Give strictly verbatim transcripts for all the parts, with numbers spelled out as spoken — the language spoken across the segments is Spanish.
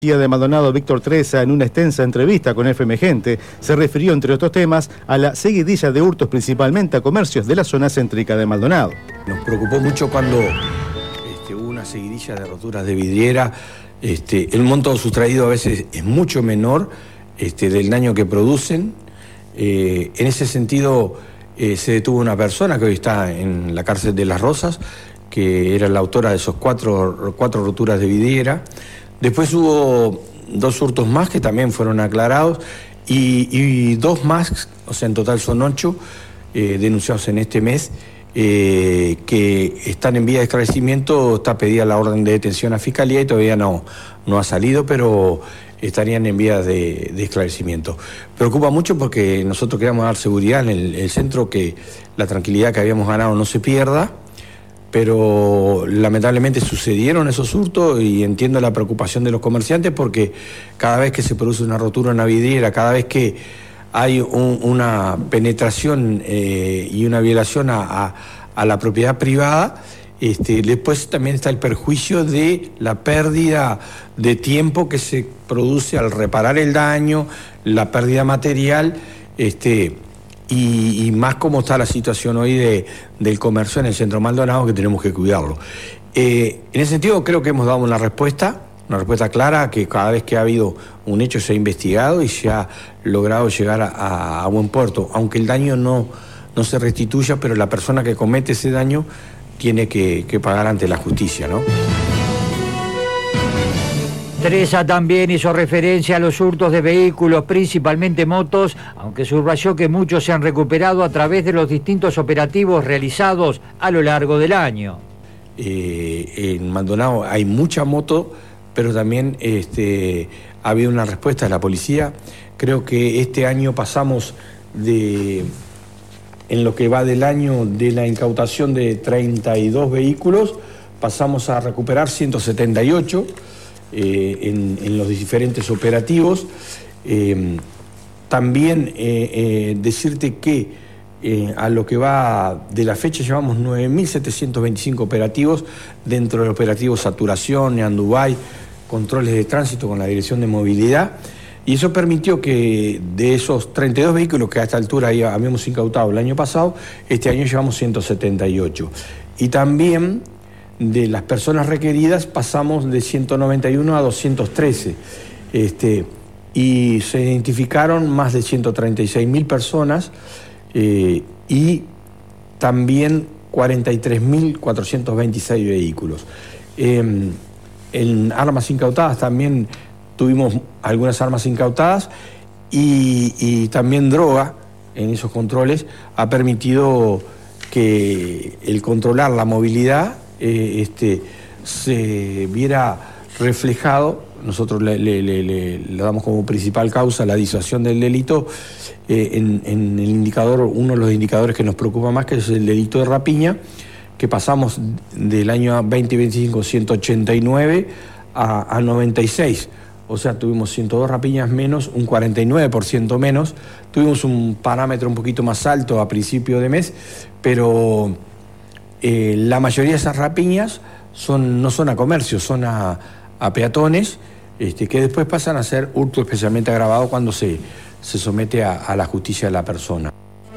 De Maldonado, Víctor Treza, en una extensa entrevista con F M Gente, se refirió, entre otros temas, a la seguidilla de hurtos, principalmente a comercios de la zona céntrica de Maldonado. Nos preocupó mucho cuando este, hubo una seguidilla de roturas de vidriera. Este, el monto sustraído a veces es mucho menor este, del daño que producen. Eh, en ese sentido, eh, se detuvo una persona que hoy está en la cárcel de Las Rosas, que era la autora de esos cuatro, cuatro roturas de vidriera. Después hubo dos hurtos más que también fueron aclarados y, y dos más, o sea, en total son ocho eh, denunciados en este mes eh, que están en vía de esclarecimiento. Está pedida la orden de detención a Fiscalía y todavía no, no ha salido, pero estarían en vía de, de esclarecimiento. Preocupa mucho porque nosotros queríamos dar seguridad en el, el centro, que la tranquilidad que habíamos ganado no se pierda. Pero lamentablemente sucedieron esos hurtos y entiendo la preocupación de los comerciantes porque cada vez que se produce una rotura en una vidriera, cada vez que hay un, una penetración eh, y una violación a, a, a la propiedad privada, este, después también está el perjuicio de la pérdida de tiempo que se produce al reparar el daño, la pérdida material, este, Y, y más como está la situación hoy de, del comercio en el centro Maldonado, que tenemos que cuidarlo. Eh, en ese sentido creo que hemos dado una respuesta, una respuesta clara, que cada vez que ha habido un hecho se ha investigado y se ha logrado llegar a, a, a buen puerto, aunque el daño no, no se restituya, pero la persona que comete ese daño tiene que, que pagar ante la justicia, ¿no? Treza también hizo referencia a los hurtos de vehículos, principalmente motos, aunque subrayó que muchos se han recuperado a través de los distintos operativos realizados a lo largo del año. Eh, en Maldonado hay mucha moto, pero también este, ha habido una respuesta de la policía. Creo que este año pasamos de, en lo que va del año, de la incautación de treinta y dos vehículos, pasamos a recuperar ciento setenta y ocho. Eh, en, en los diferentes operativos. Eh, también eh, eh, decirte que eh, a lo que va de la fecha llevamos nueve mil setecientos veinticinco operativos dentro del operativo Saturación, Neandubay, controles de tránsito con la Dirección de Movilidad, y eso permitió que de esos treinta y dos vehículos que a esta altura ya habíamos incautado el año pasado, este año llevamos ciento setenta y ocho. Y también de las personas requeridas pasamos de ciento noventa y uno a doscientos trece, este, y se identificaron más de ciento treinta y seis mil personas eh, y también cuarenta y tres mil cuatrocientos veintiséis vehículos. Eh, en armas incautadas también tuvimos algunas armas incautadas y, y también droga en esos controles ha permitido que el controlar la movilidad Eh, este, se viera reflejado. Nosotros le, le, le, le damos como principal causa la disuasión del delito eh, en, en el indicador, uno de los indicadores que nos preocupa más, que es el delito de rapiña, que pasamos del año veinte veinticinco ciento ochenta y nueve a, a noventa y seis, o sea, tuvimos ciento dos rapiñas menos, un cuarenta y nueve por ciento menos. Tuvimos un parámetro un poquito más alto a principio de mes, pero Eh, la mayoría de esas rapiñas son, no son a comercios, son a, a peatones, este, que después pasan a ser hurto especialmente agravado cuando se, se somete a, a la justicia de la persona.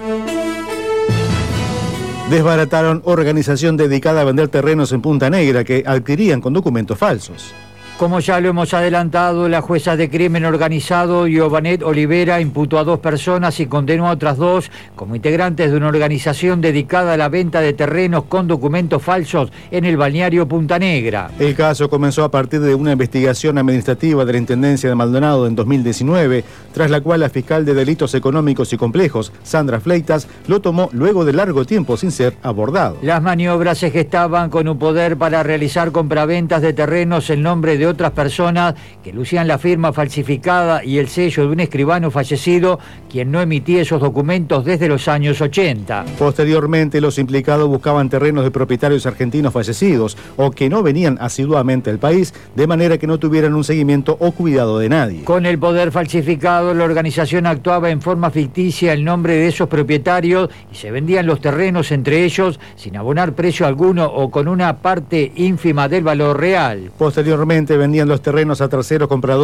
Desbarataron organización dedicada a vender terrenos en Punta Negra que adquirían con documentos falsos. Como ya lo hemos adelantado, la jueza de crimen organizado, Giovanet Olivera, imputó a dos personas y condenó a otras dos como integrantes de una organización dedicada a la venta de terrenos con documentos falsos en el balneario Punta Negra. El caso comenzó a partir de una investigación administrativa de la Intendencia de Maldonado en dos mil diecinueve, tras la cual la fiscal de Delitos Económicos y Complejos, Sandra Fleitas, lo tomó luego de largo tiempo sin ser abordado. Las maniobras se gestaban con un poder para realizar compraventas de terrenos en nombre de otras personas que lucían la firma falsificada y el sello de un escribano fallecido, quien no emitía esos documentos desde los años ochenta. Posteriormente, los implicados buscaban terrenos de propietarios argentinos fallecidos o que no venían asiduamente al país, de manera que no tuvieran un seguimiento o cuidado de nadie. Con el poder falsificado, la organización actuaba en forma ficticia el nombre de esos propietarios y se vendían los terrenos entre ellos sin abonar precio alguno o con una parte ínfima del valor real. Posteriormente, se vendían los terrenos a terceros compradores